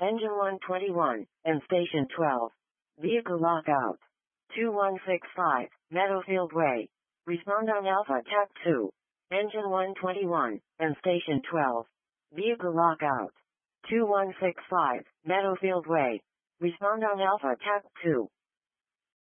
Engine 121, and Station 12. Vehicle lockout. 2165, Meadowfield Way. Respond on Alpha TAC 2. Engine 121, and Station 12. Vehicle lockout. 2165, Meadowfield Way. Respond on Alpha TAC 2.